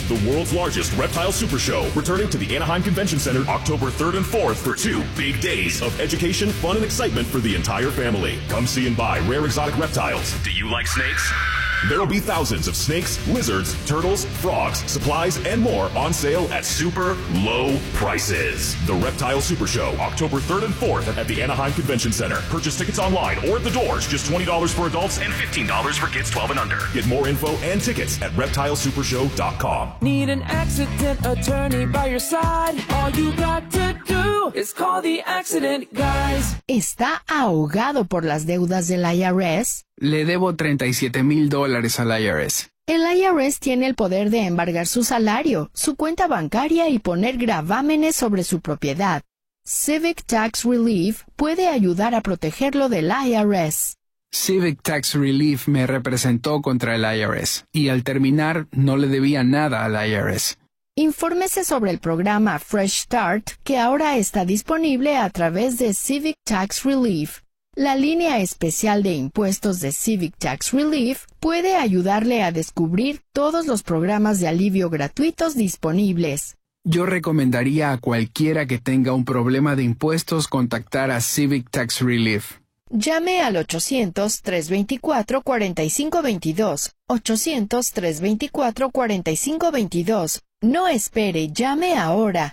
the world's largest reptile super show, returning to the Anaheim Convention Center October 3rd and 4th for 2 big days of education, fun, and excitement for the entire family. Come see and buy rare exotic reptiles. Do you like snakes? There will be thousands of snakes, lizards, turtles, frogs, supplies, and more on sale at super low prices. The Reptile Super Show, October 3rd and 4th at the Anaheim Convention Center. Purchase tickets online or at the doors. Just $20 for adults and $15 for kids 12 and under. Get more info and tickets at reptilesupershow.com. Need an accident attorney by your side? All you got to do is call the accident guys. ¿Está ahogado por las deudas del IRS? Le debo $37,000 al IRS. El IRS tiene el poder de embargar su salario, su cuenta bancaria y poner gravámenes sobre su propiedad. Civic Tax Relief puede ayudar a protegerlo del IRS. Civic Tax Relief me representó contra el IRS y al terminar no le debía nada al IRS. Infórmese sobre el programa Fresh Start que ahora está disponible a través de Civic Tax Relief. La línea especial de impuestos de Civic Tax Relief puede ayudarle a descubrir todos los programas de alivio gratuitos disponibles. Yo recomendaría a cualquiera que tenga un problema de impuestos contactar a Civic Tax Relief. Llame al 800-324-4522. 800-324-4522. No espere, llame ahora.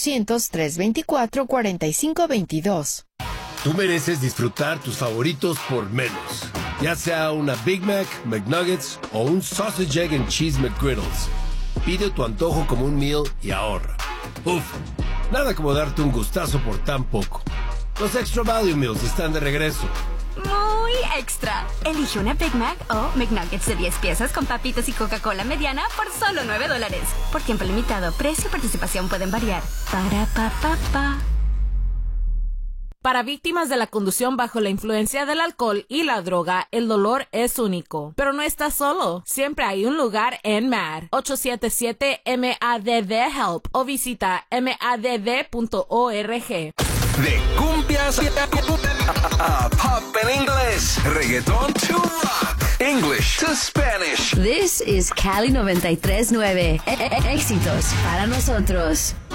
800-324-4522. Tú mereces disfrutar tus favoritos por menos. Ya sea una Big Mac, McNuggets o un Sausage, Egg and Cheese McGriddles. Pide tu antojo como un meal y ahorra. Uf, nada como darte un gustazo por tan poco. Los Extra Value Meals están de regreso. Muy extra. Elige una Big Mac o McNuggets de 10 piezas con papitas y Coca-Cola mediana por solo $9. Por tiempo limitado, precio y participación pueden variar. Pa. Para víctimas de la conducción bajo la influencia del alcohol y la droga, el dolor es único. Pero no estás solo. Siempre hay un lugar en MADD. 877-MADD-HELP o visita madd.org. De cumbias a pop en inglés, reggaeton to rock, English to Spanish. This is Cali 93.9. Éxitos para nosotros.